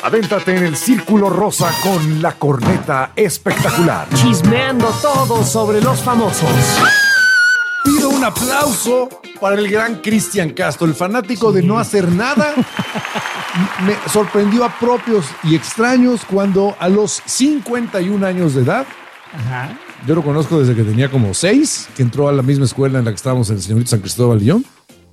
Adéntrate en el Círculo Rosa con la corneta espectacular. Chismeando todo sobre los famosos. Pido un aplauso para el gran Cristian Castro, el fanático de no hacer nada. Me sorprendió a propios y extraños cuando a los 51 años de edad, Ajá. yo lo conozco desde que tenía como 6, que entró a la misma escuela en la que estábamos en el Señorito San Cristóbal y yo,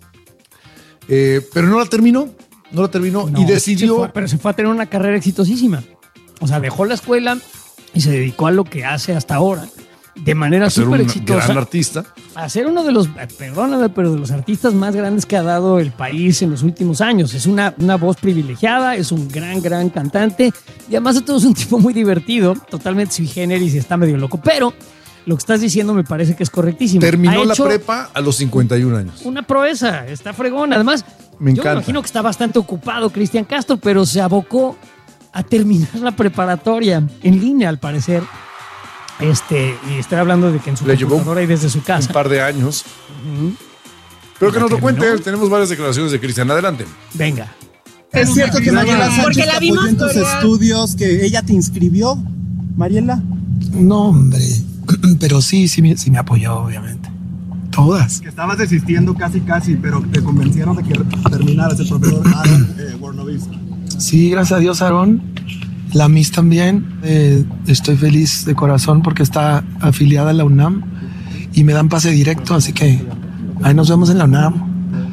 pero no la terminó y decidió... Pero se fue a tener una carrera exitosísima. O sea, dejó la escuela y se dedicó a lo que hace hasta ahora. De manera súper exitosa. Gran artista. A ser uno de los, perdóname, pero de los artistas más grandes que ha dado el país en los últimos años. Es una voz privilegiada, es un gran cantante y además de todo es un tipo muy divertido, totalmente sui generis y está medio loco. Pero lo que estás diciendo me parece que es correctísimo. Terminó la prepa a los 51 años. Una proeza, está fregón. Además, me encanta. Yo me imagino que está bastante ocupado Cristian Castro, pero se abocó a terminar la preparatoria en línea, al parecer. Y estoy hablando de que en su computadora y desde su casa. Un par de años. Pero que nos lo cuente él. Tenemos varias declaraciones de Cristian. Adelante. Venga. ¿Es cierto que Mariela Sánchez te apoyó en tus estudios, que ella te inscribió, Mariela? No, hombre. Pero sí me apoyó, obviamente. Todas. Que estabas desistiendo casi, pero te convencieron de que terminaras el profesor Aaron Warnovich. Sí, gracias a Dios, Aaron. La Miss también. Estoy feliz de corazón porque está afiliada a la UNAM y me dan pase directo, así que ahí nos vemos en la UNAM.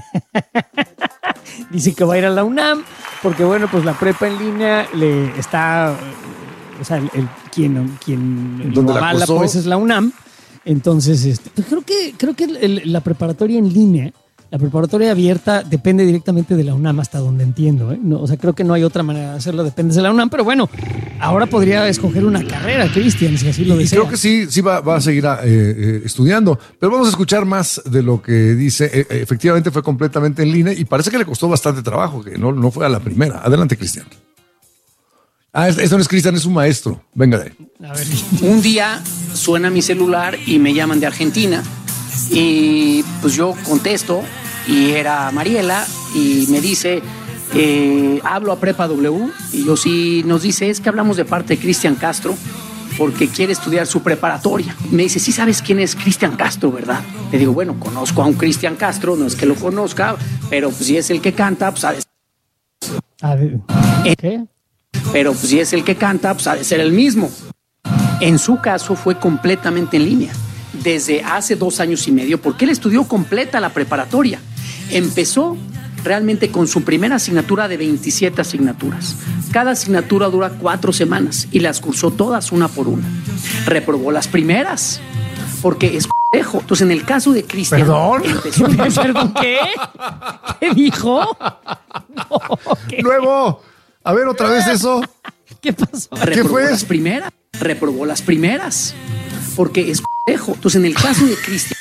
Dice que va a ir a la UNAM porque, bueno, pues la prepa en línea le está... O sea, quien lo avala, pues, es la UNAM. Entonces, pues creo que la preparatoria en línea, la preparatoria abierta, depende directamente de la UNAM, hasta donde entiendo, ¿eh? No, o sea, creo que no hay otra manera de hacerlo, depende de la UNAM, pero bueno, ahora podría escoger una carrera, Cristian, si así lo desea. Creo que sí va a seguir estudiando, pero vamos a escuchar más de lo que dice. Efectivamente fue completamente en línea y parece que le costó bastante trabajo, que no fue a la primera. Adelante, Cristian. Esto no es Cristian, es un maestro. Venga de ahí. A ver. Un día suena mi celular y me llaman de Argentina y pues yo contesto y era Mariela y me dice, hablo a Prepa W y yo sí, nos dice, es que hablamos de parte de Cristian Castro porque quiere estudiar su preparatoria. Me dice, sí sabes quién es Cristian Castro, ¿verdad? Le digo, bueno, conozco a un Cristian Castro, no es que lo conozca, pero pues si es el que canta, pues sabes. A ver, ¿qué? Pero pues si es el que canta, pues ha de ser el mismo. En su caso fue completamente en línea, desde hace 2 años y medio, porque él estudió completa la preparatoria. Empezó realmente con su primera asignatura de 27 asignaturas. Cada asignatura dura 4 semanas y las cursó todas una por una. Reprobó las primeras, porque es pendejo. Entonces, en el caso de Cristian... ¿Perdón? ¿Perdón qué? ¿Qué dijo? No, ¿qué? Luego... A ver, otra vez eso. ¿Qué pasó? ¿Qué fue? Reprobó las primeras, porque es pendejo. Entonces, en el caso de Cristian...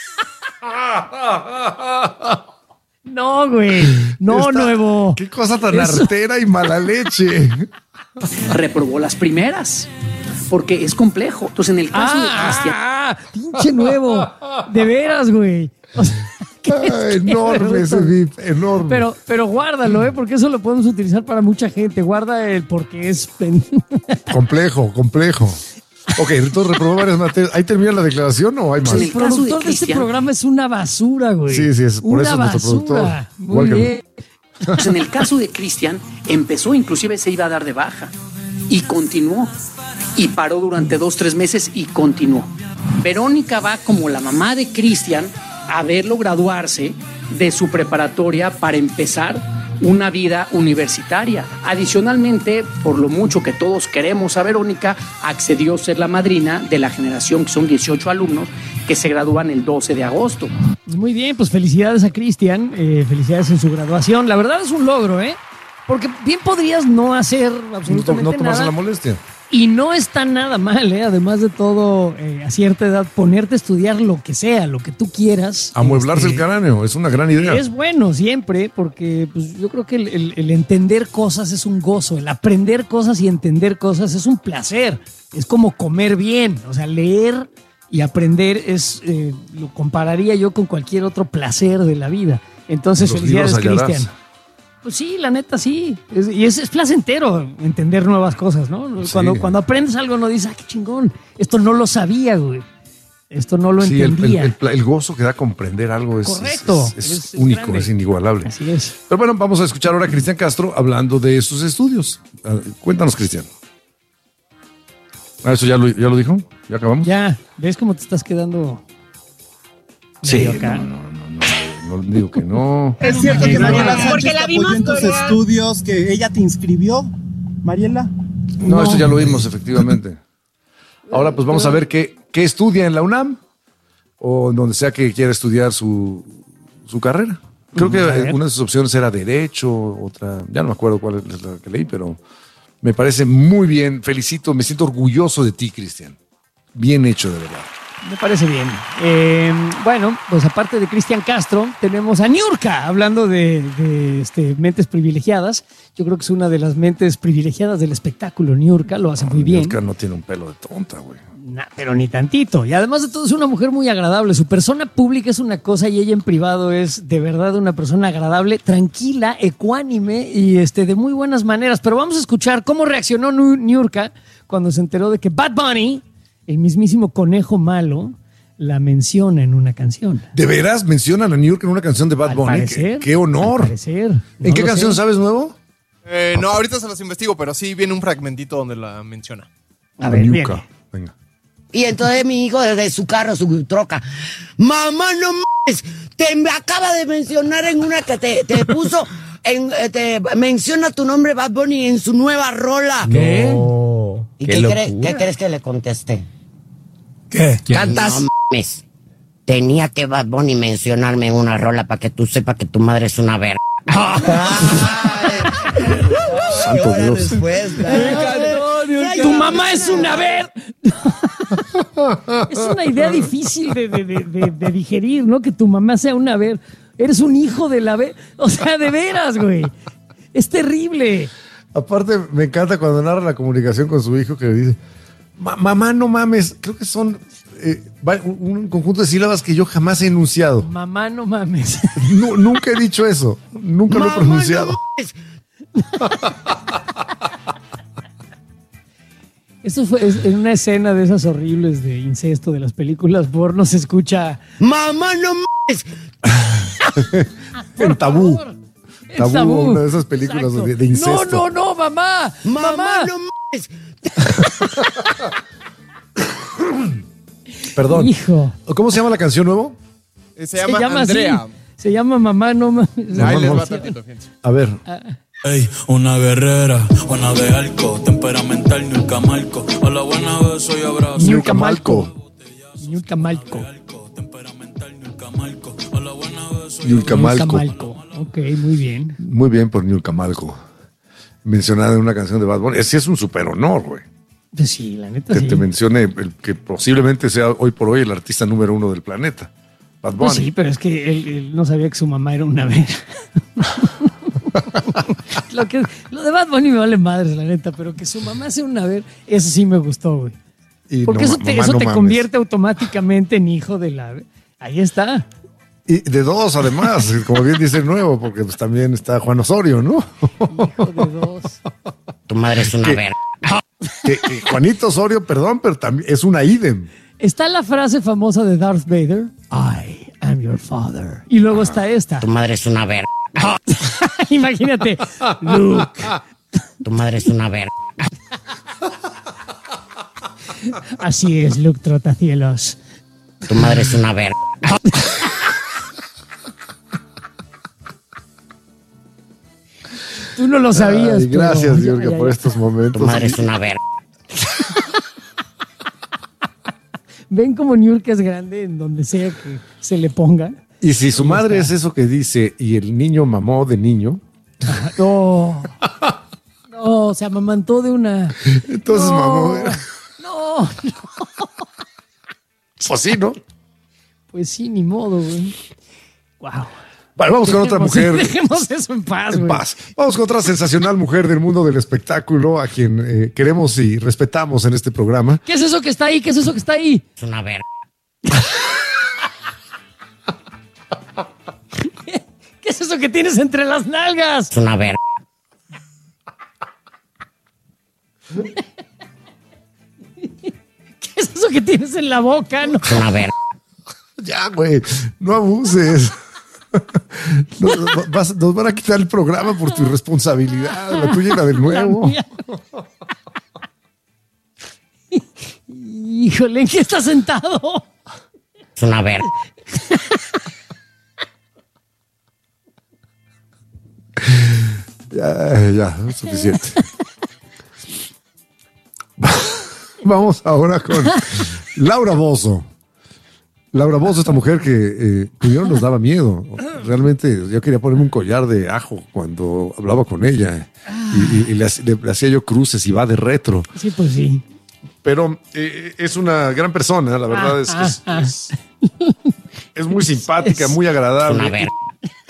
No, güey. No, nuevo. Qué cosa tan artera y mala leche. Reprobó las primeras, porque es complejo. Entonces, en el caso de Cristian... Pinche nuevo. De veras, güey. O sea, enorme ese VIP, enorme. Pero guárdalo, porque eso lo podemos utilizar para mucha gente. Guarda el porque es... Complejo. Ok, entonces reprobó varias materias. ¿Ahí termina la declaración o hay más? El productor de este programa es una basura, güey. Sí, es por eso nuestro productor. Muy bien. Pues en el caso de Cristian, empezó, inclusive se iba a dar de baja y continuó. Y paró durante 2-3 meses y continuó. Verónica va como la mamá de Cristian a verlo graduarse de su preparatoria para empezar una vida universitaria. Adicionalmente, por lo mucho que todos queremos a Verónica, accedió a ser la madrina de la generación, que son 18 alumnos, que se gradúan el 12 de agosto. Muy bien, pues felicidades a Cristian, felicidades en su graduación. La verdad es un logro, porque bien podrías no hacer absolutamente no tomarse nada. la molestia. Y no está nada mal, además de todo, a cierta edad, ponerte a estudiar lo que sea, lo que tú quieras. Amueblarse el cráneo, es una gran idea. Es bueno siempre, porque pues, yo creo que el entender cosas es un gozo, el aprender cosas y entender cosas es un placer, es como comer bien, o sea, leer y aprender lo compararía yo con cualquier otro placer de la vida. Entonces, felicidades, Cristian. Pues sí, la neta sí. Es placentero entender nuevas cosas, ¿no? Sí. Cuando aprendes algo no dices, qué chingón. Esto no lo sabía, güey. Esto no lo entendía. El gozo que da comprender algo es, Correcto. es único, grande. es inigualable. Así es. Pero bueno, vamos a escuchar ahora a Cristian Castro hablando de sus estudios. Cuéntanos, Cristian. ¿Eso ya lo dijo? ¿Ya acabamos? Ya, ¿ves cómo te estás quedando? Sí, medio acá? no digo que no. ¿Es cierto que Mariela Sánchez Porque la te vimos apoyó en tus torear. estudios, que ella te inscribió, Mariela? No, esto ya lo vimos, efectivamente. Ahora pues vamos a ver qué estudia en la UNAM o en donde sea que quiera estudiar su carrera. Creo que una de sus opciones era Derecho, otra, ya no me acuerdo cuál es la que leí, pero me parece muy bien. Felicito, me siento orgulloso de ti, Cristian. Bien hecho, de verdad. Me parece bien. Bueno, pues aparte de Cristian Castro, tenemos a Niurka, hablando de mentes privilegiadas. Yo creo que es una de las mentes privilegiadas del espectáculo. Niurka lo hace muy bien. Niurka no tiene un pelo de tonta, güey. Pero ni tantito. Y además de todo es una mujer muy agradable. Su persona pública es una cosa y ella en privado es de verdad una persona agradable, tranquila, ecuánime y de muy buenas maneras. Pero vamos a escuchar cómo reaccionó Niurka cuando se enteró de que Bad Bunny, el mismísimo conejo malo, la menciona en una canción. ¿De veras mencionan a Niurka en una canción de Bad Al Bunny? parecer, ¡Qué honor! al parecer. ¿En No qué lo canción sé. sabes nuevo? No, ahorita se los investigo, pero sí viene un fragmentito donde la menciona. A ver, Niurka. viene. Venga. Y entonces mi hijo desde su carro, su troca, mamá, no mames, me acaba de mencionar en una que te puso, te menciona tu nombre Bad Bunny en su nueva rola. ¿Qué? ¿Y qué crees que le contesté? ¿Qué? ¿Cantas? No mames, tenía que Bad Bunny mencionarme en una rola para que tú sepas que tu madre es una verga. Santo Dios. Tu mamá es una ver. Es una idea difícil de digerir, ¿no? Que tu mamá sea una ver. Eres un hijo de la ver. O sea, de veras, güey. Es terrible. Aparte, me encanta cuando narra la comunicación con su hijo que le dice, mamá, no mames. Creo que son un conjunto de sílabas que yo jamás he enunciado. Mamá, no mames. Nunca he dicho eso. Nunca lo he pronunciado. Eso fue en una escena de esas horribles de incesto de las películas porno. Se escucha Mamá, no mames. En Tabú. favor. Tabú, una de esas películas Exacto. de incesto. No, mamá. Mamá, no mames. Perdón. Hijo. ¿Cómo se llama la canción nuevo? Se llama así. Andrea. Se llama Mamá, no mames. Ahí les no. va tantito, fíjense. A ver. Ey, una guerrera, buena de arco, temperamental, nunca marco. Hola, buena vez, soy abrazo. Niurka Malco. Niurka Malco. Temperamental, nunca marco. Hola, buena vez, soy Niurka Niurka Malco. Malco. Ok, muy bien. Muy bien por Niurka Malco. Mencionada en una canción de Bad Bunny. Sí es un super honor, güey. Pues sí, la neta Que sí. te mencione el que posiblemente sea hoy por hoy el artista número 1 del planeta. Bad Bunny. Pues sí, pero es que él no sabía que su mamá era una vera. Lo de Bad Bunny me vale madres, la neta, pero que su mamá sea una ver, eso sí me gustó, güey. Y Porque no, eso te, mamá, eso no te mames. convierte automáticamente en hijo de la... Ahí está. Y de dos, además, como bien dice el nuevo, porque pues también está Juan Osorio, ¿no? Hijo de dos. Tu madre es una verga. Que Juanito Osorio, perdón, pero también es una idem. Está la frase famosa de Darth Vader, I am your father. Y luego está esta. Tu madre es una verga. Imagínate, Luke. Tu madre es una verga. Así es, Luke Trotacielos. Tu madre es una verga. Tú no lo sabías. Ay, gracias, pero- Niurka, ya, por ya. estos momentos. Tu madre es una verga. Ven como Niurka es grande en donde sea que se le ponga. Y si su madre es eso que dice y el niño mamó de niño, No. No, se amamantó de una. entonces No. mamó. No. Pues sí, ¿no? Pues sí, ni modo, güey. Wow. Vale, vamos con otra mujer. Dejemos eso en paz, En güey. paz. Vamos con otra sensacional mujer del mundo del espectáculo a quien queremos y respetamos en este programa. ¿Qué es eso que está ahí? ¿Qué es eso que está ahí? Es una verga. ¿Qué es es eso que tienes entre las nalgas? Es una verga. ¿Qué es eso que tienes en la boca? No. Es una verga. Ya, güey, no abuses. Nos van a quitar el programa por tu irresponsabilidad, la tuya y la del nuevo. Híjole, ¿en qué estás sentado? Es una verga. Ya, es suficiente. Vamos ahora con Laura Bozzo. Laura Bozzo, esta mujer que primero nos daba miedo. Realmente yo quería ponerme un collar de ajo cuando hablaba con ella. Y le hacía yo cruces y va de retro. Sí, pues sí. Pero es una gran persona, la verdad es muy simpática, muy agradable. Una verga.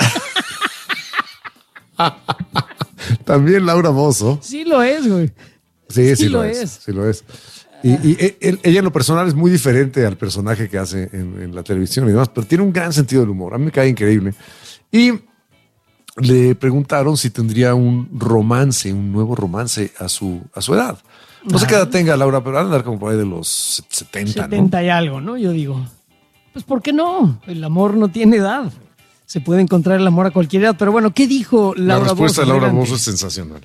También Laura Bozzo. Sí lo es, güey. Sí lo es. Sí lo es. Y ella en lo personal es muy diferente al personaje que hace en la televisión y demás, pero tiene un gran sentido del humor. A mí me cae increíble. Y le preguntaron si tendría un nuevo romance a su edad. No sé qué edad tenga Laura, pero va a andar como por ahí de los 70, 70 ¿no? y algo, ¿no? Yo digo, pues ¿por qué no? El amor no tiene edad. Se puede encontrar el amor a cualquier edad. Pero bueno, ¿qué dijo Laura Bozzo? La respuesta de Laura Bozzo es sensacional.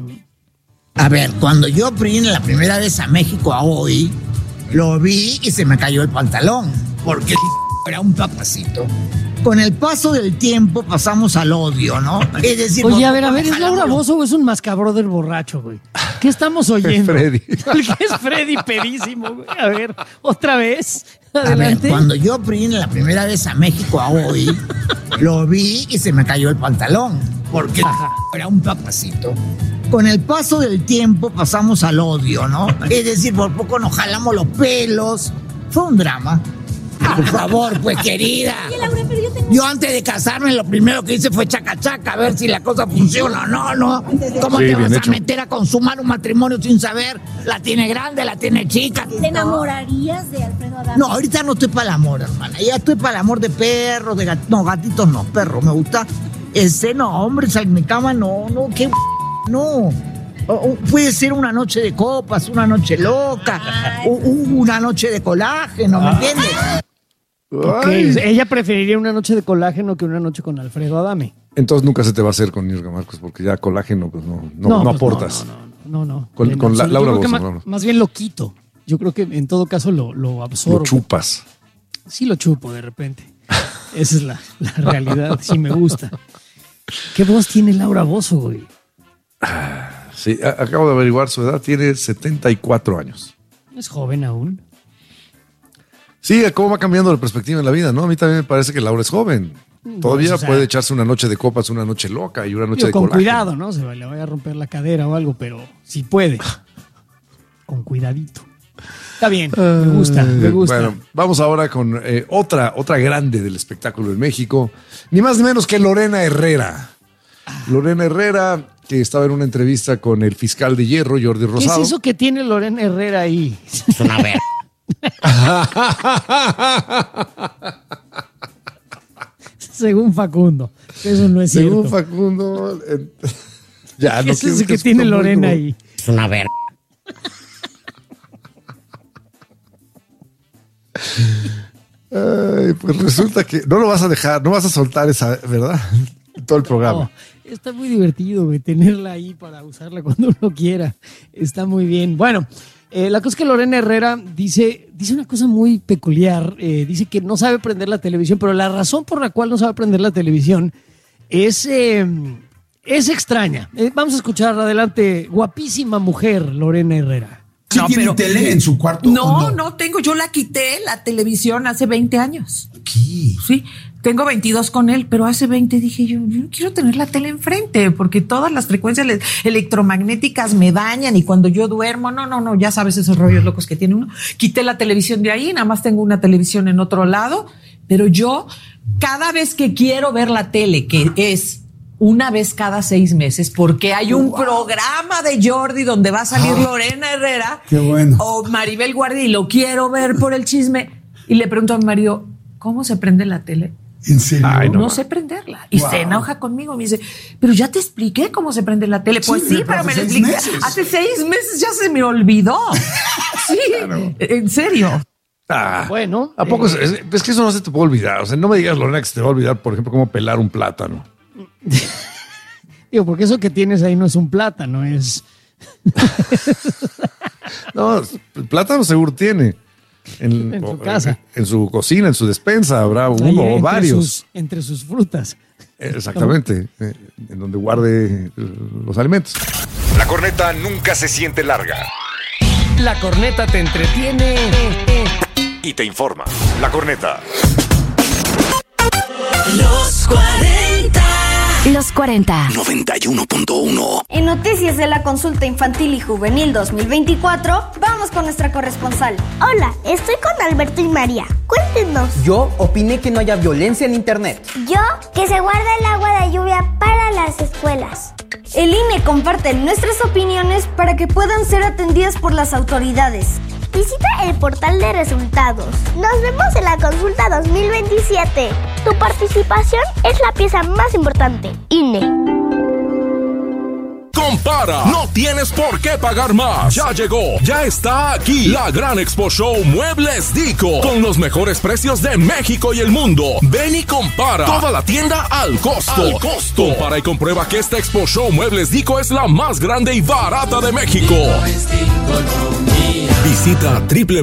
A ver, cuando yo vine la primera vez a México a hoy, lo vi y se me cayó el pantalón, porque era un papacito. Con el paso del tiempo pasamos al odio, ¿no? Es decir, oye, a ver, ¿es Laura Bozzo o es un mascabrother borracho, güey? ¿Qué estamos oyendo? Freddy. Es Freddy pedísimo, güey. A ver, otra vez. Adelante. A ver, cuando yo vine la primera vez a México a hoy, lo vi y se me cayó el pantalón, porque era un papacito. Con el paso del tiempo pasamos al odio, ¿no? Es decir, por poco nos jalamos los pelos. Fue un drama. Por favor, pues, querida. Yo antes de casarme, lo primero que hice fue chaca, a ver si la cosa funciona. No. ¿Cómo te vas a meter a consumar un matrimonio sin saber? La tiene grande, la tiene chica. ¿Te enamorarías de Alfredo Adame? No, ahorita no estoy para el amor, hermana. Ya estoy para el amor de perros, de gatitos. No, gatitos no, perros. Me gusta. No, hombre, en mi cama no, qué no. Puede ser una noche de copas, una noche loca, una noche de colágeno, ¿me entiendes? Okay. Ella preferiría una noche de colágeno que una noche con Alfredo Adame. Entonces nunca se te va a hacer con Nirga Marcos, porque ya colágeno pues no aportas. No. Con Laura Bozzo. Más bien lo quito. Yo creo que en todo caso lo absorbo. Lo chupas. Sí lo chupo de repente. Esa es la realidad. Sí me gusta. ¿Qué voz tiene Laura Bozzo, güey? Sí, acabo de averiguar su edad. Tiene 74 años. Es joven aún. Sí, cómo va cambiando la perspectiva en la vida, ¿no? A mí también me parece que Laura es joven. Todavía puede echarse una noche de copas, una noche loca y una noche de con colágeno. Cuidado, ¿no? Le vaya a romper la cadera o algo, pero sí puede. Con cuidadito. Está bien, me gusta. Bueno, vamos ahora con otra grande del espectáculo en México. Ni más ni menos que Lorena Herrera. Lorena Herrera, que estaba en una entrevista con el fiscal de Hierro, Jordi Rosado. ¿Qué es eso que tiene Lorena Herrera ahí? Es una verga. Según Facundo. Eso no es cierto. Según Facundo. Ya, ¿Qué es eso que tiene Lorena ahí? Es una verga. Ay, pues resulta que no lo vas a dejar, no vas a soltar esa, ¿verdad? Todo el programa. No, está muy divertido, güey, tenerla ahí para usarla cuando uno quiera. Está muy bien. Bueno, la cosa es que Lorena Herrera dice una cosa muy peculiar. Dice que no sabe prender la televisión, pero la razón por la cual no sabe prender la televisión es extraña. Vamos a escuchar adelante. Guapísima mujer, Lorena Herrera. ¿Sí tiene tele en su cuarto? No tengo. Yo la quité, la televisión, hace 20 años. ¿Qué? Sí, tengo 22 con él, pero hace 20 dije yo no quiero tener la tele enfrente porque todas las frecuencias electromagnéticas me dañan y cuando yo duermo, no, ya sabes esos rollos locos que tiene uno. Quité la televisión de ahí, nada más tengo una televisión en otro lado, pero yo cada vez que quiero ver la tele, que es una vez cada 6 meses, porque hay un programa de Jordi donde va a salir Lorena Herrera o Maribel Guardia y lo quiero ver por el chisme. Y le pregunto a mi marido, ¿cómo se prende la tele? ¿En serio? Ay, No sé prenderla. Y se enoja conmigo. Me dice, pero ya te expliqué cómo se prende la tele. Pues sí, pero me lo expliqué. Hace 6 meses ya se me olvidó. Sí, claro. En serio. Bueno. ¿A poco? Es que eso no se te puede olvidar. O sea, no me digas, Lorena, que se te va a olvidar, por ejemplo, cómo pelar un plátano. Digo, porque eso que tienes ahí no es un plátano, es... No, el plátano seguro tiene. En su casa. En su cocina, en su despensa, habrá uno o varios. Entre sus frutas. Exactamente, en donde guarde los alimentos. La corneta nunca se siente larga. La corneta te entretiene Y te informa. La corneta. Los 40. Los 40. 91.1. En noticias de la consulta infantil y juvenil 2024, vamos con nuestra corresponsal. Hola, estoy con Alberto y María. Cuéntenos. Yo opiné que no haya violencia en internet. Yo, que se guarda el agua de lluvia para las escuelas. El INE comparte nuestras opiniones para que puedan ser atendidas por las autoridades. Visita el portal de resultados. Nos vemos en la consulta 2027. Tu participación es la pieza más importante. INE. Compara, no tienes por qué pagar más. Ya llegó, ya está aquí la gran Expo Show Muebles Dico, con los mejores precios de México y el mundo. Ven y compara, toda la tienda al costo. Compara y comprueba que esta Expo Show Muebles Dico es la más grande y barata de México. Visita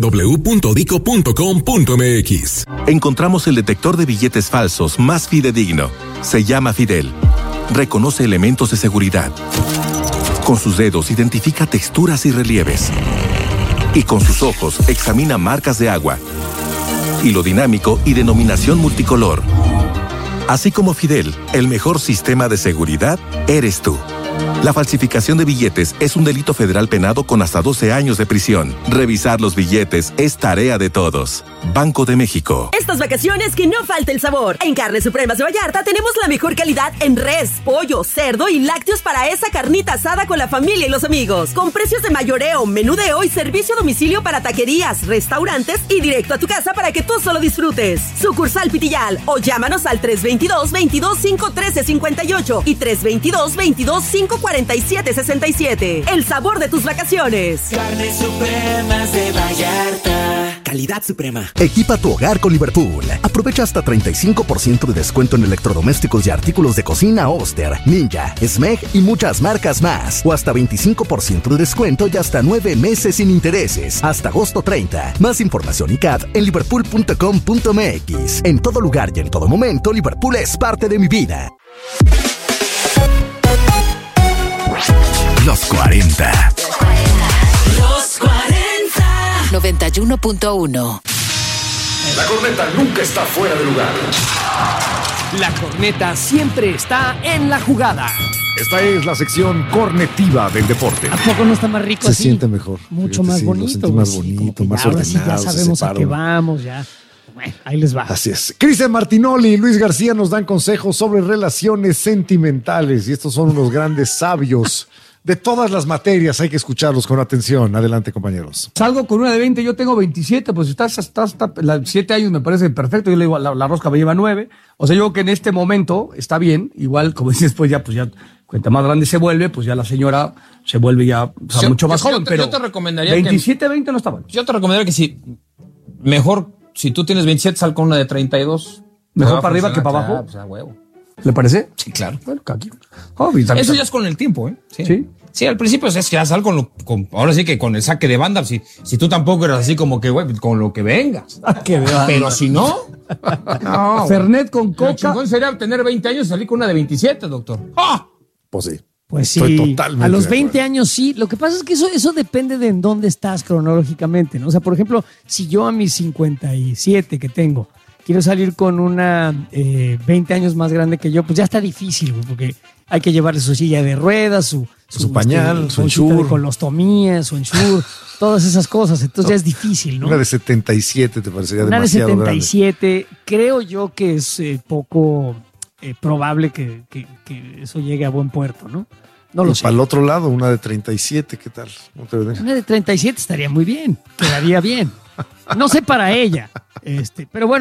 www.dico.com.mx. Encontramos el detector de billetes falsos más fidedigno. Se llama Fidel. Reconoce elementos de seguridad. Con sus dedos identifica texturas y relieves. Y con sus ojos examina marcas de agua. Hilo dinámico y denominación multicolor. Así como Fidel, el mejor sistema de seguridad eres tú. La falsificación de billetes es un delito federal penado con hasta 12 años de prisión. Revisar los billetes es tarea de todos. Banco de México. Estas vacaciones que no falte el sabor. En Carnes Supremas de Vallarta tenemos la mejor calidad en res, pollo, cerdo y lácteos para esa carnita asada con la familia y los amigos. Con precios de mayoreo, menudeo y servicio a domicilio para taquerías, restaurantes y directo a tu casa para que tú solo disfrutes. Sucursal Pitillal o llámanos al 322-22-513-58 y 322-22-547-67. El sabor de tus vacaciones. Carnes Supremas de Vallarta. Calidad suprema. Equipa tu hogar con Liverpool. Aprovecha hasta 35% de descuento en electrodomésticos y artículos de cocina Oster, Ninja, Smeg y muchas marcas más. O hasta 25% de descuento y hasta 9 meses sin intereses. Hasta agosto 30. Más información y CAT en liverpool.com.mx. En todo lugar y en todo momento, Liverpool es parte de mi vida. Los 40. Los 40. 91.1. La corneta nunca está fuera de lugar. La corneta siempre está en la jugada. Esta es la sección cornetiva del deporte. ¿A poco no está más rico Se así? siente mejor. Mucho Fíjate, más sí, bonito. Lo sentí más bonito, más ahora sí ordenado. ya sabemos a qué vamos, ya. Bueno, ahí les va. Así es. Cristian Martinoli y Luis García nos dan consejos sobre relaciones sentimentales y estos son unos grandes sabios de todas las materias. Hay que escucharlos con atención. Adelante, compañeros. Salgo con una de 20, yo tengo 27, pues estás 7 años me parece perfecto. Yo le digo, la rosca me lleva 9. O sea, yo creo que en este momento está bien. Igual, como dices, pues ya cuenta más grande se vuelve, pues ya la señora se vuelve ya mucho más joven. Pero yo te recomendaría 27, 20 no está mal. Yo te recomendaría que si tú tienes 27, sal con una de 32. Mejor para arriba que para abajo. Pues a huevo. ¿Le parece? Sí, claro. Bueno, aquí. Eso ya es con el tiempo, ¿eh? Sí, al principio es que ya sal ahora sí que con el saque de banda, si tú tampoco eras así como que, güey, con lo que vengas. Pero si no, Fernet con coca. Lo chingón sería tener 20 años y salir con una de 27, doctor. ¡Ah! Pues sí. Pues sí, estoy totalmente a los de 20 acuerdo. años sí. Lo que pasa es que eso depende de en dónde estás cronológicamente, ¿no? O sea, por ejemplo, si yo a mis 57 que tengo quiero salir con una 20 años más grande que yo, pues ya está difícil, güey, porque hay que llevarle su silla de ruedas, su pañal, su bolsita de ensure, colostomía, su ensure, todas esas cosas. Entonces ya es difícil, ¿no? Una de 77 te parecería Una de demasiado 77, creo yo que es poco probable que eso llegue a buen puerto, ¿no? No lo sé. Para el otro lado, una de 37, ¿qué tal? ¿Cómo te ves? Una de 37 estaría muy bien, quedaría bien. No sé para ella, pero bueno,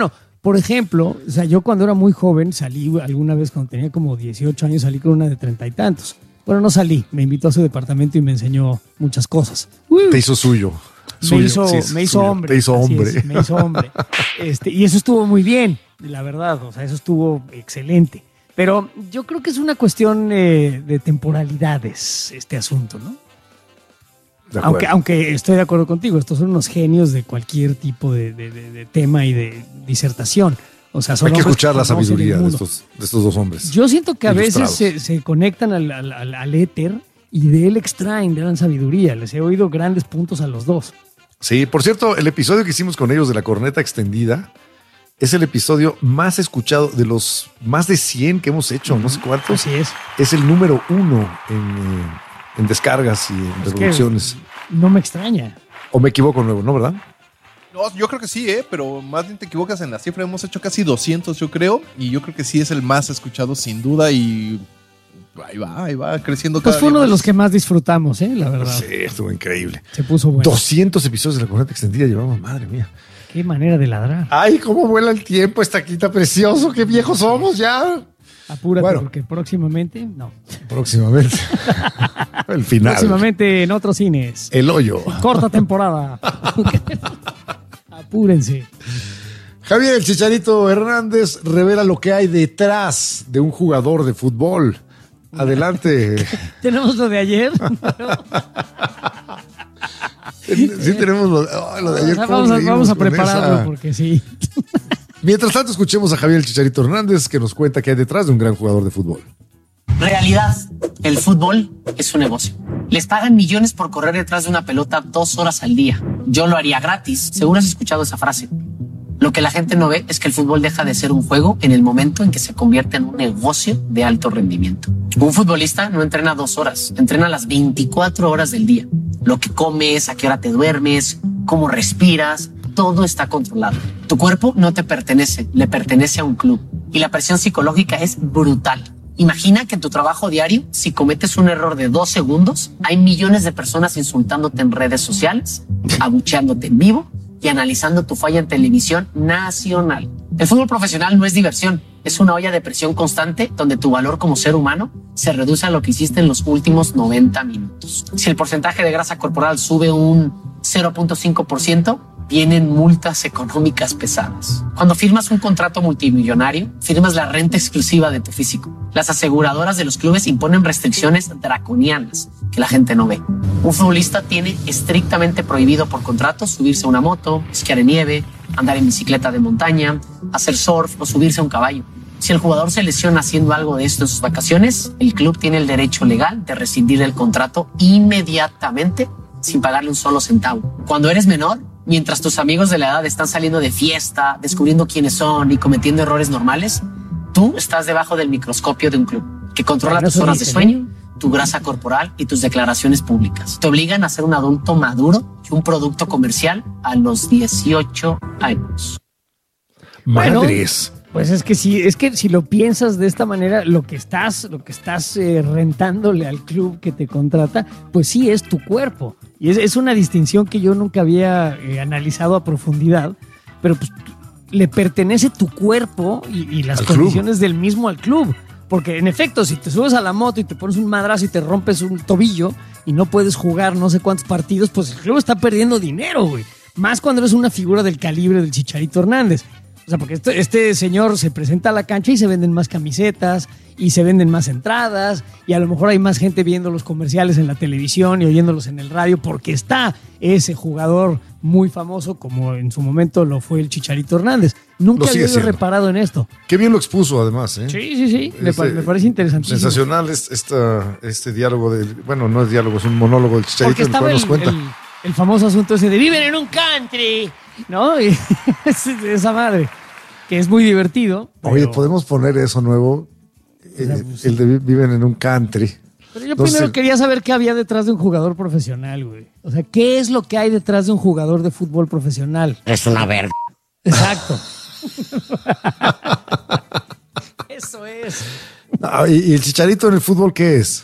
por ejemplo, o sea, yo cuando era muy joven salí alguna vez cuando tenía como 18 años, salí con una de 30 y tantos. Bueno, no salí, me invitó a su departamento y me enseñó muchas cosas. Te hizo suyo. Me hizo hombre. Te hizo hombre. Me hizo hombre. Y eso estuvo muy bien, la verdad. O sea, eso estuvo excelente. Pero yo creo que es una cuestión de temporalidades este asunto, ¿no? Aunque estoy de acuerdo contigo, estos son unos genios de cualquier tipo de tema y de disertación. O sea, son hay que escuchar la conocen sabiduría de estos dos hombres. Yo siento que a veces se conectan al éter y de él extraen gran sabiduría. Les he oído grandes puntos a los dos. Sí, por cierto, el episodio que hicimos con ellos de la corneta extendida es el episodio más escuchado de los más de 100 que hemos hecho, no sé cuántos. Así es. Es el número 1 en descargas y en reproducciones. No me extraña. O me equivoco nuevo, ¿no, verdad? No, yo creo que sí, pero más bien te equivocas en la cifra. Hemos hecho casi 200, yo creo, y yo creo que sí es el más escuchado sin duda y ahí va creciendo cada Pues fue día uno de más. los que más disfrutamos, la verdad. Sí, estuvo increíble. Se puso bueno. 200 episodios de la corneta extendida llevamos, madre mía. Qué manera de ladrar. Ay, cómo vuela el tiempo, estaquita precioso, qué viejos somos ya. Apúrate, porque próximamente, no. Próximamente. El final. Próximamente en otros cines. El hoyo. Corta temporada. Apúrense. Javier el Chicharito Hernández revela lo que hay detrás de un jugador de fútbol. Adelante. ¿Tenemos lo de ayer? Sí, tenemos lo de ayer. Vamos a prepararlo porque sí. Mientras tanto, escuchemos a Javier el Chicharito Hernández que nos cuenta qué hay detrás de un gran jugador de fútbol. Realidad, el fútbol es un negocio. Les pagan millones por correr detrás de una pelota 2 horas al día. Yo lo haría gratis. Seguro has escuchado esa frase. Lo que la gente no ve es que el fútbol deja de ser un juego en el momento en que se convierte en un negocio de alto rendimiento. Un futbolista no entrena 2 horas, entrena las 24 horas del día. Lo que comes, a qué hora te duermes, cómo respiras, todo está controlado. Tu cuerpo no te pertenece, le pertenece a un club. Y la presión psicológica es brutal. Imagina que en tu trabajo diario, si cometes un error de 2 segundos, hay millones de personas insultándote en redes sociales, abucheándote en vivo y analizando tu falla en televisión nacional. El fútbol profesional no es diversión, es una olla de presión constante donde tu valor como ser humano se reduce a lo que hiciste en los últimos 90 minutos. Si el porcentaje de grasa corporal sube un 0.5%, vienen multas económicas pesadas. Cuando firmas un contrato multimillonario, firmas la renta exclusiva de tu físico. Las aseguradoras de los clubes imponen restricciones draconianas que la gente no ve. Un futbolista tiene estrictamente prohibido por contrato subirse a una moto, esquiar en nieve, andar en bicicleta de montaña, hacer surf o subirse a un caballo. Si el jugador se lesiona haciendo algo de esto en sus vacaciones, el club tiene el derecho legal de rescindir el contrato inmediatamente sin pagarle un solo centavo. Cuando eres menor, mientras tus amigos de la edad están saliendo de fiesta, descubriendo quiénes son y cometiendo errores normales, tú estás debajo del microscopio de un club que controla tus horas de sueño, tu grasa corporal y tus declaraciones públicas. Te obligan a ser un adulto maduro y un producto comercial a los 18 años. Madres. Bueno, pues es que si lo piensas de esta manera, lo que estás rentándole al club que te contrata, pues sí es tu cuerpo. Y es una distinción que yo nunca había analizado a profundidad, pero pues le pertenece tu cuerpo y las condiciones del mismo al club. Porque en efecto, si te subes a la moto y te pones un madrazo y te rompes un tobillo y no puedes jugar no sé cuántos partidos, pues el club está perdiendo dinero, güey. Más cuando eres una figura del calibre del Chicharito Hernández. O sea, porque este señor se presenta a la cancha y se venden más camisetas y se venden más entradas y a lo mejor hay más gente viendo los comerciales en la televisión y oyéndolos en el radio porque está ese jugador muy famoso como en su momento lo fue el Chicharito Hernández. Nunca había reparado en esto. Qué bien lo expuso además, ¿eh? Sí. Me parece interesante. Sensacional este diálogo bueno, no es diálogo, es un monólogo del Chicharito. Porque estaba el famoso asunto ese de viven en un country, ¿no? Y esa madre, que es muy divertido. Pero... Oye, ¿podemos poner eso nuevo? El de viven en un country. Pero yo primero quería saber qué había detrás de un jugador profesional, güey. O sea, ¿qué es lo que hay detrás de un jugador de fútbol profesional? Es una verga. Exacto. Eso es. No, ¿y el Chicharito en el fútbol qué es?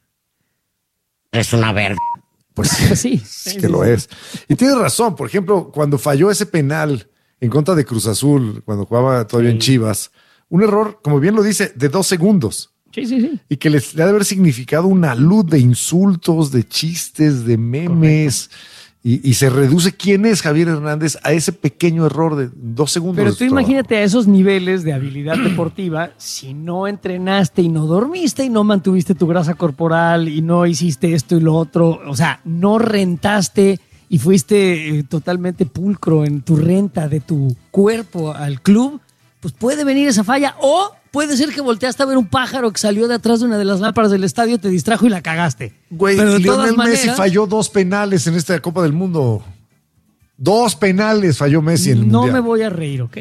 Es una verga. Pues sí, que lo es. Y tienes razón, por ejemplo, cuando falló ese penal en contra de Cruz Azul, cuando jugaba todavía en Chivas. Un error, como bien lo dice, de 2 segundos. Sí. Y que le ha de haber significado una luz de insultos, de chistes, de memes. Y se reduce quién es Javier Hernández a ese pequeño error de 2 segundos. Pero tú imagínate a esos niveles de habilidad deportiva, si no entrenaste y no dormiste y no mantuviste tu grasa corporal y no hiciste esto y lo otro, o sea, no rentaste y fuiste totalmente pulcro en tu renta de tu cuerpo al club, pues puede venir esa falla. O puede ser que volteaste a ver un pájaro que salió de atrás de una de las lámparas del estadio, te distrajo y la cagaste. Güey, Lionel Messi falló 2 penales en esta Copa del Mundo. 2 penales falló Messi en el Mundial. No me voy a reír, ¿ok?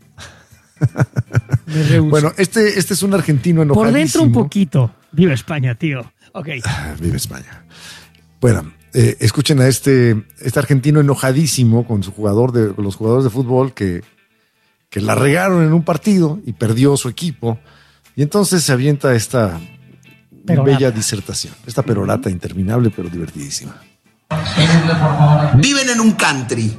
Me rehuso. Bueno, este es un argentino enojadísimo. Por dentro un poquito. Viva España, tío. Ok. Viva España. Bueno, escuchen a este argentino enojadísimo con con los jugadores de fútbol que la regaron en un partido y perdió su equipo. Y entonces se avienta esta bella disertación, esta perorata interminable pero divertidísima. Viven en un country.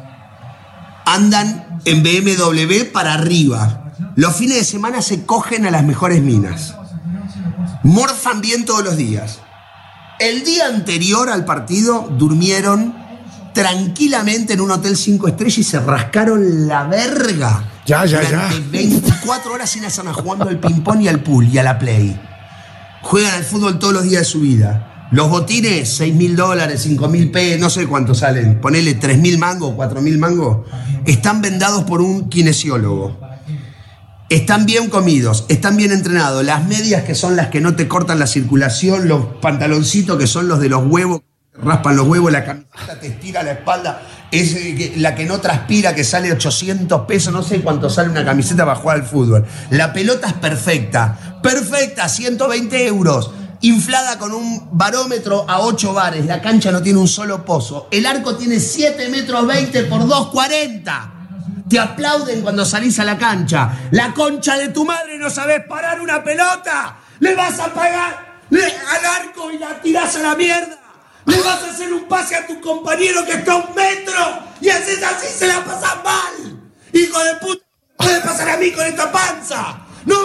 Andan en BMW para arriba. Los fines de semana se cogen a las mejores minas. Morfan bien todos los días. El día anterior al partido durmieron tranquilamente en un hotel 5 estrellas y se rascaron la verga. Durante 24 horas sin estar jugando al ping-pong y al pool y a la play. Juegan al fútbol todos los días de su vida. Los botines, $6.000, $5.000, no sé cuánto salen. Ponele 3.000 mangos, 4.000 mangos. Están vendados por un kinesiólogo. Están bien comidos, están bien entrenados. Las medias, que son las que no te cortan la circulación, los pantaloncitos, que son los de los huevos, raspan los huevos, la camiseta te estira la espalda, es la que no transpira, que sale 800 pesos, no sé cuánto sale una camiseta para jugar al fútbol. La pelota es perfecta, 120 euros, inflada con un barómetro a 8 bares, la cancha no tiene un solo pozo, el arco tiene 7,20 metros por 2,40. Te aplauden cuando salís a la cancha. La concha de tu madre, no sabés parar una pelota. Le vas a pagar al arco y la tirás a la mierda. Le vas a hacer un pase a tu compañero que está a 1 metro y haces así, se la pasás mal. Hijo de puta, puede pasar a mí con esta panza. No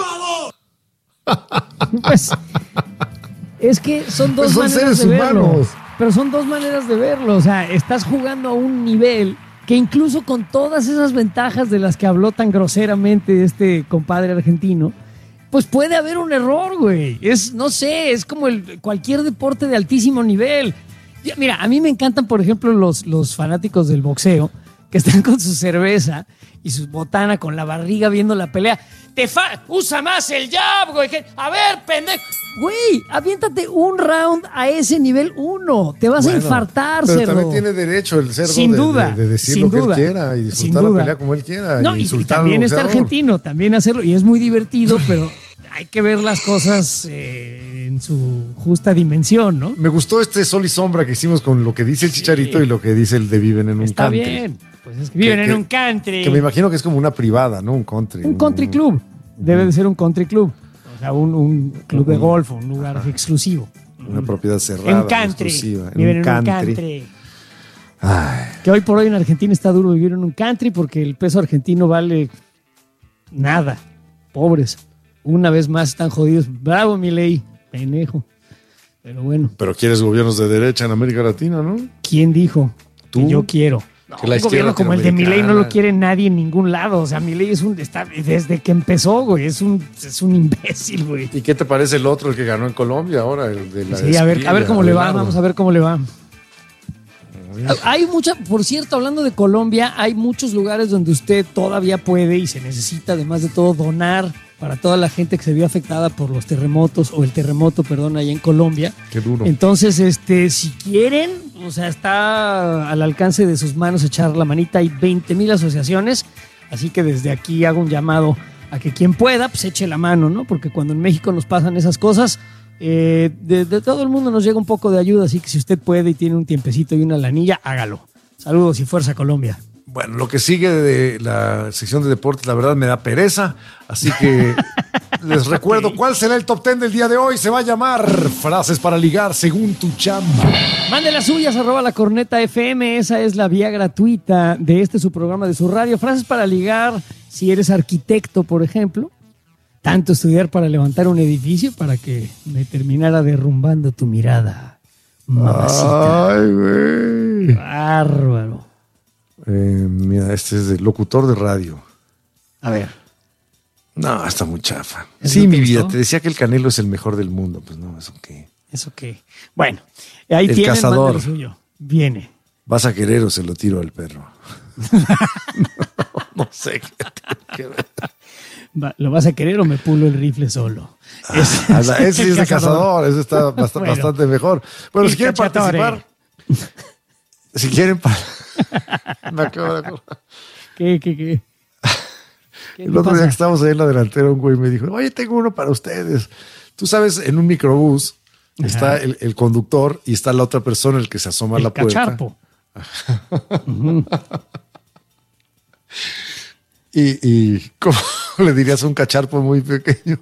a vos. Pues es que son dos maneras de verlo. Pero son 2 maneras de verlo. O sea, estás jugando a un nivel que incluso con todas esas ventajas de las que habló tan groseramente este compadre argentino, pues puede haber un error, güey. No sé, es como cualquier deporte de altísimo nivel. Mira, a mí me encantan, por ejemplo, los fanáticos del boxeo, que están con su cerveza y su botana con la barriga viendo la pelea. Usa más el jab, güey. A ver, pendejo. Güey, aviéntate un round a ese nivel 1. Te vas a infartar, pero cerdo. también tiene derecho el cerdo sin duda, de decir sin lo que duda, él quiera y disfrutar la pelea como él quiera. No, y también está argentino, también hacerlo. Y es muy divertido, pero hay que ver las cosas en su justa dimensión, ¿no? Me gustó este sol y sombra que hicimos con lo que dice el Chicharito y lo que dice el de viven en un country. Está bien, pues es que viven en un country. Que me imagino que es como una privada, ¿no? Un country. Un country club. Debe de ser un country club. O sea, un club de golf, un lugar exclusivo. Una propiedad cerrada, en country. exclusiva. Viven en un country. Que hoy por hoy en Argentina está duro vivir en un country porque el peso argentino vale nada. Pobres. Una vez más están jodidos. Bravo, Milei. Penejo. Pero bueno. Pero quieres gobiernos de derecha en América Latina, ¿no? ¿Quién dijo? ¿Tú? Que yo quiero. No, un gobierno como el de Milei no lo quiere nadie en ningún lado. O sea, Milei está desde que empezó, güey. Es un imbécil, güey. ¿Y qué te parece el otro, el que ganó en Colombia ahora? El de la sí, a ver cómo le va. Vamos a ver cómo le va. Hay por cierto, hablando de Colombia, hay muchos lugares donde usted todavía puede y se necesita, además de todo, donar para toda la gente que se vio afectada por los terremotos, o el terremoto, perdón, allá en Colombia. Qué duro. Entonces, si quieren, o sea, está al alcance de sus manos echar la manita. Hay 20,000 asociaciones, así que desde aquí hago un llamado a que quien pueda, pues eche la mano, ¿no? Porque cuando en México nos pasan esas cosas, de todo el mundo nos llega un poco de ayuda, así que si usted puede y tiene un tiempecito y una lanilla, hágalo. Saludos y fuerza, Colombia. Bueno, lo que sigue de la sección de deportes, la verdad me da pereza, así que Les recuerdo cuál será el top 10 del día de hoy. Se va a llamar Frases para ligar según tu chamba. Mande las suyas, @lacorneta_FM. Esa es la vía gratuita de su programa de su radio. Frases para ligar, si eres arquitecto, por ejemplo. Tanto estudiar para levantar un edificio para que me terminara derrumbando tu mirada, mamacita. Ay, güey. Bárbaro. Mira, este es de locutor de radio. A ver. No, está muy chafa. Sí, mi vida, te decía que el Canelo es el mejor del mundo. Pues no, ¿eso qué? ¿Eso qué? Bueno, ahí el tienen, cazador. lo suyo. Viene. ¿Vas a querer o se lo tiro al perro? no sé. ¿Lo vas a querer o me pulo el rifle solo? Ese sí es de cazador. Ese está bastante mejor. Bueno, si quieren participar. Si quieren... Me acabo de acordar. ¿Qué? El otro día que estábamos ahí en la delantera, un güey me dijo, oye, tengo uno para ustedes. Tú sabes, en un microbús está el conductor y está la otra persona, el que se asoma a la puerta. Cacharpo. ¿Y cómo le dirías a un cacharpo muy pequeño?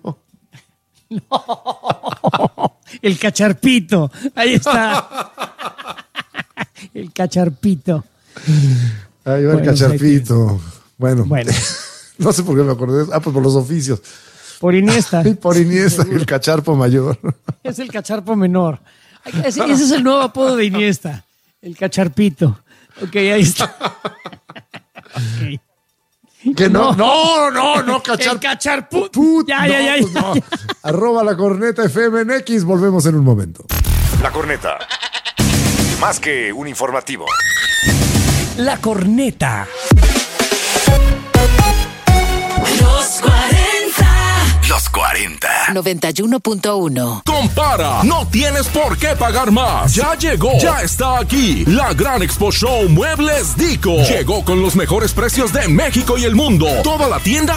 No, el cacharpito. Ahí está. El cacharpito. Ahí va el cacharpito. Bueno. No sé por qué me acordé. Pues por los oficios. Por Iniesta. Por Iniesta, el cacharpo mayor. Es el cacharpo menor. Ese es el nuevo apodo de Iniesta. El cacharpito. Ok, ahí está. Okay. Que no, cacharpo. El cacharput. Ya. No. @lacorneta_FM en X. Volvemos en un momento. La Corneta. Más que un informativo. La Corneta. Los 40. 91.1. Compara, no tienes por qué pagar más. Ya llegó, ya está aquí. La Gran Expo Show Muebles Dico. Llegó con los mejores precios de México y el mundo. Toda la tienda